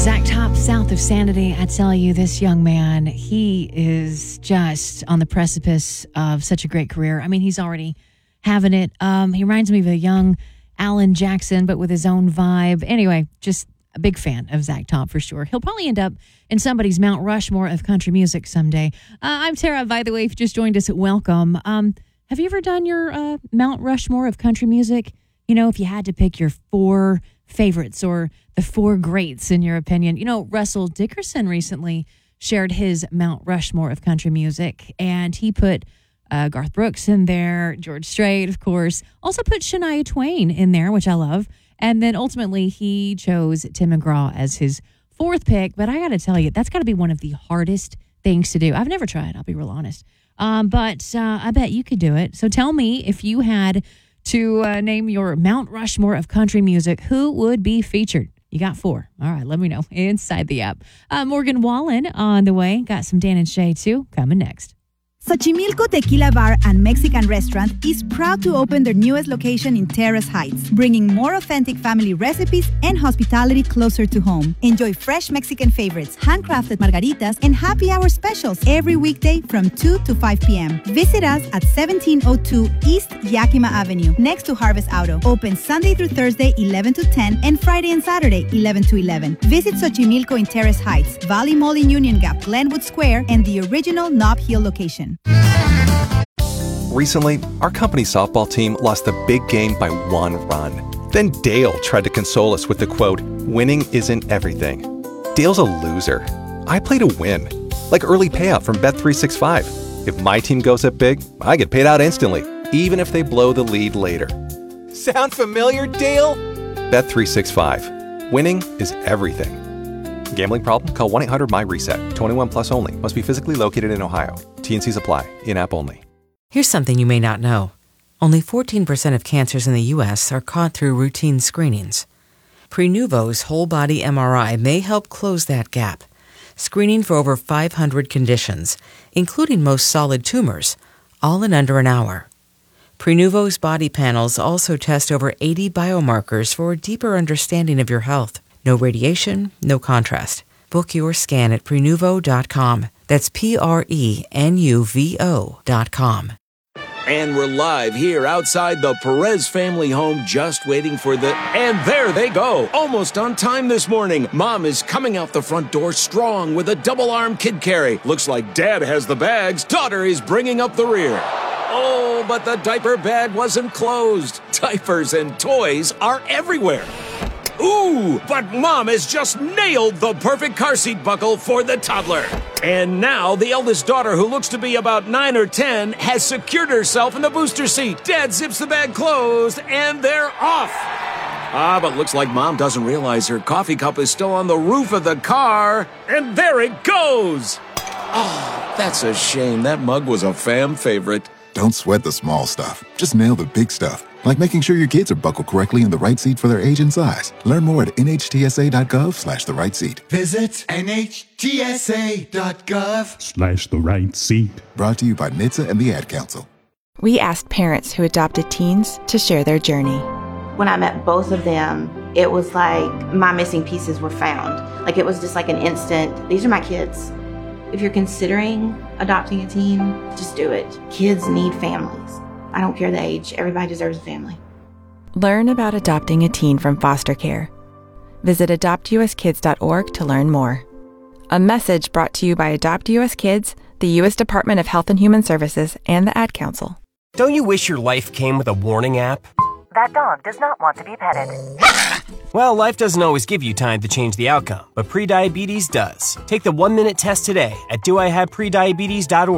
Zach Top, south of Sanity. I tell you, this young man, he is just on the precipice of such a great career. I mean, he's already having it. He reminds me of a young Alan Jackson, but with his own vibe. Anyway, just a big fan of Zach Top for sure. He'll probably end up in somebody's Mount Rushmore of country music someday. I'm Tara, by the way, if you just joined us, welcome. Have you ever done your Mount Rushmore of country music? You know, if you had to pick your 4 favorites or the 4 greats in your opinion. You know, Russell Dickerson recently shared his Mount Rushmore of country music, and he put Garth Brooks in there, George Strait, of course, also put Shania Twain in there, which I love, and then ultimately he chose Tim McGraw as his 4th pick. But I got to tell you, that's got to be one of the hardest things to do. I've never tried, I'll be real honest, but I bet you could do it. So tell me, if you had to name your Mount Rushmore of country music, who would be featured? You got 4. All right, let me know inside the app. Morgan Wallen on the way. Got some Dan and Shay, too, coming next. Xochimilco Tequila Bar and Mexican Restaurant is proud to open their newest location in Terrace Heights, bringing more authentic family recipes and hospitality closer to home. Enjoy fresh Mexican favorites, handcrafted margaritas, and happy hour specials every weekday from 2 to 5 p.m. Visit us at 1702 East Yakima Avenue, next to Harvest Auto. Open Sunday through Thursday, 11 to 10, and Friday and Saturday, 11 to 11. Visit Xochimilco in Terrace Heights, Valley Mall in Union Gap, Glenwood Square, and the original Nob Hill location. Recently, our company softball team lost the big game by 1 run. Then Dale tried to console us with the quote, "Winning isn't everything." Dale's a loser. I play to win. Like early payout from Bet365. If my team goes up big, I get paid out instantly, even if they blow the lead later. Sound familiar, Dale? Bet365. Winning is everything. Gambling problem? Call 1-800-MY-RESET. 21 plus only. Must be physically located in Ohio. T&Cs apply. In-app only. Here's something you may not know. Only 14% of cancers in the U.S. are caught through routine screenings. Prenuvo's whole-body MRI may help close that gap, screening for over 500 conditions, including most solid tumors, all in under an hour. Prenuvo's body panels also test over 80 biomarkers for a deeper understanding of your health. No radiation, no contrast. Book your scan at Prenuvo.com. That's Prenuvo.com. And we're live here outside the Perez family home, just waiting for the... And there they go! Almost on time this morning. Mom is coming out the front door strong with a double-arm kid carry. Looks like Dad has the bags. Daughter is bringing up the rear. Oh, but the diaper bag wasn't closed. Diapers and toys are everywhere. Ooh, but Mom has just nailed the perfect car seat buckle for the toddler. And now the eldest daughter, who looks to be about 9 or 10, has secured herself in the booster seat. Dad zips the bag closed, and they're off. But looks like Mom doesn't realize her coffee cup is still on the roof of the car. And there it goes. Oh, that's a shame. That mug was a fam favorite. Don't sweat the small stuff. Just nail the big stuff. Like making sure your kids are buckled correctly in the right seat for their age and size. Learn more at nhtsa.gov/the right seat. Visit nhtsa.gov/the right seat. Brought to you by NHTSA and the Ad Council. We asked parents who adopted teens to share their journey. When I met both of them, it was like my missing pieces were found. Like it was just like an instant, these are my kids. If you're considering adopting a teen, just do it. Kids need families. I don't care the age. Everybody deserves a family. Learn about adopting a teen from foster care. Visit adoptuskids.org to learn more. A message brought to you by Adopt US Kids, the U.S. Department of Health and Human Services, and the Ad Council. Don't you wish your life came with a warning app? That dog does not want to be petted. Well, life doesn't always give you time to change the outcome, but prediabetes does. Take the 1-minute test today at doihaveprediabetes.org.